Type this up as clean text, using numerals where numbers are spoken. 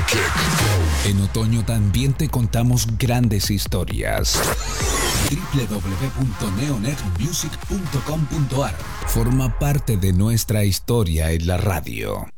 En otoño también te contamos grandes historias. www.neonetmusic.com.ar Forma parte de nuestra historia en la radio.